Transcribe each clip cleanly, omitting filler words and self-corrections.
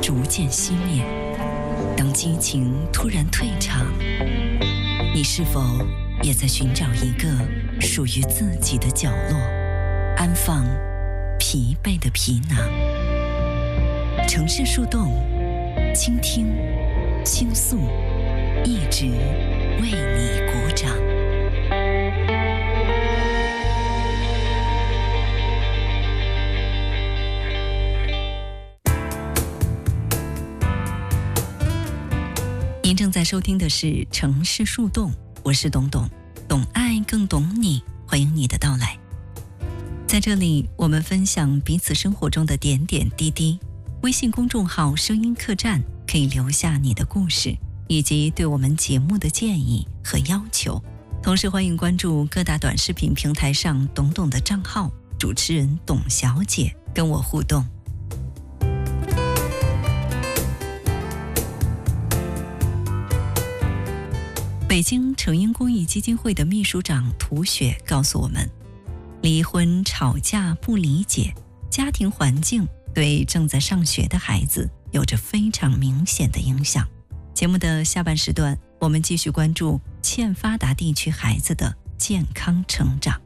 逐渐熄灭，当激情突然退场，你是否也在寻找一个属于自己的角落，安放疲惫的皮囊？城市树洞，倾听，倾诉，一直为你鼓掌。您正在收听的是城市树洞，我是董董，懂爱更懂你，欢迎你的到来。在这里，我们分享彼此生活中的点点滴滴。微信公众号声音客栈可以留下你的故事，以及对我们节目的建议和要求。同时欢迎关注各大短视频平台上董董的账号，主持人董小姐，跟我互动。北京成英公益基金会的秘书长涂雪告诉我们，离婚、吵架、不理解，家庭环境对正在上学的孩子有着非常明显的影响。节目的下半时段，我们继续关注欠发达地区孩子的健康成长。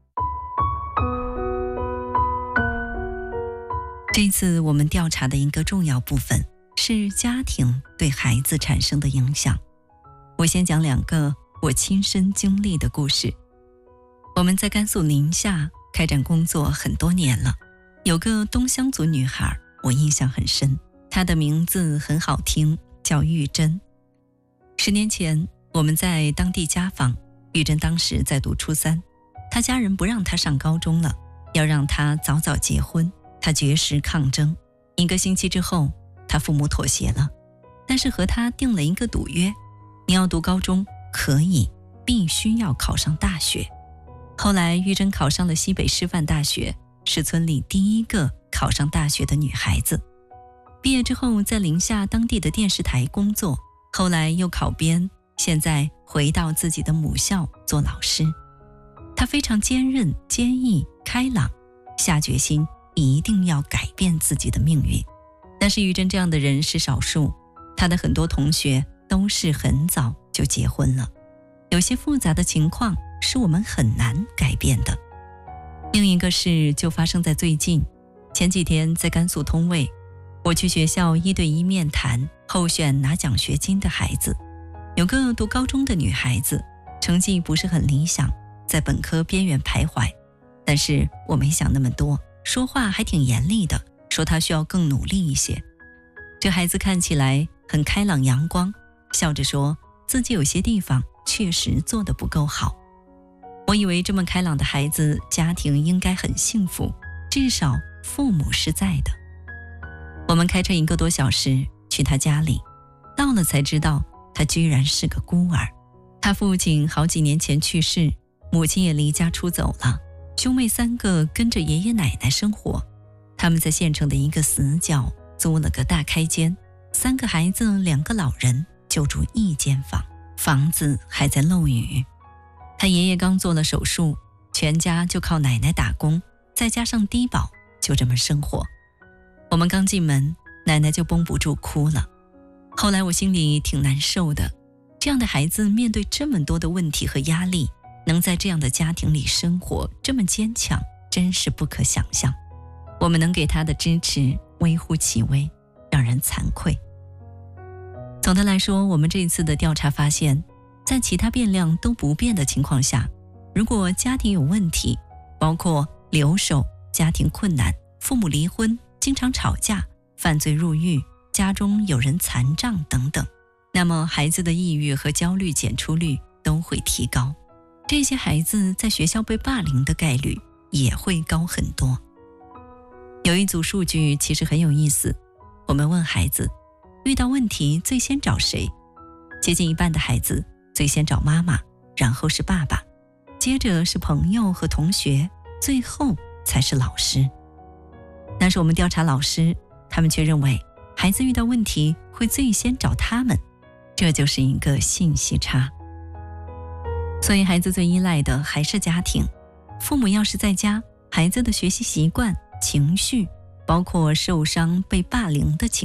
这次我们调查的一个重要部分是家庭对孩子产生的影响。我先讲2个我亲身经历的故事。我们在甘肃宁夏开展工作很多年了，有个东乡族女孩，我印象很深，她的名字很好听，叫玉珍。10年前我们在当地家访，玉珍当时在读初3，她家人不让她上高中了，要让她早早结婚，她绝食抗争。1个星期之后，她父母妥协了，但是和她定了一个赌约，你要读高中可以，必须要考上大学。后来玉珍考上了西北师范大学，是村里第一个考上大学的女孩子。毕业之后在宁夏当地的电视台工作，后来又考编，现在回到自己的母校做老师。她非常坚韧、坚毅、开朗，下决心一定要改变自己的命运。但是玉珍这样的人是少数，她的很多同学都是很早就结婚了，有些复杂的情况是我们很难改变的。另一个事就发生在最近，前几天在甘肃通渭，我去学校1对1面谈候选拿奖学金的孩子。有个读高中的女孩子，成绩不是很理想，在本科边缘徘徊，但是我没想那么多，说话还挺严厉的，说她需要更努力一些。这孩子看起来很开朗阳光，笑着说自己有些地方确实做得不够好。我以为这么开朗的孩子家庭应该很幸福，至少父母是在的。我们开车1个多小时去他家里，到了才知道他居然是个孤儿。他父亲好几年前去世，母亲也离家出走了，兄妹3个跟着爷爷奶奶生活。他们在县城的一个死角租了个大开间，3个孩子2个老人就住1间房，房子还在漏雨。他爷爷刚做了手术，全家就靠奶奶打工，再加上低保，就这么生活。我们刚进门，奶奶就绷不住哭了。后来我心里挺难受的，这样的孩子面对这么多的问题和压力，能在这样的家庭里生活，这么坚强，真是不可想象。我们能给他的支持微乎其微，让人惭愧。总的来说，我们这一次的调查发现，在其他变量都不变的情况下，如果家庭有问题，包括留守、家庭困难、父母离婚、经常吵架、犯罪入狱、家中有人残障等等，那么孩子的抑郁和焦虑检出率都会提高，这些孩子在学校被霸凌的概率也会高很多。有一组数据其实很有意思，我们问孩子，遇到问题最先找谁？接近一半的孩子最先找妈妈，然后是爸爸，接着是朋友和同学，最后才是老师。但是我们调查老师，他们却认为孩子遇到问题会最先找他们，这就是一个信息差。所以孩子最依赖的还是家庭，父母要是在家，孩子的学习习惯、情绪，包括受伤、被霸凌的情绪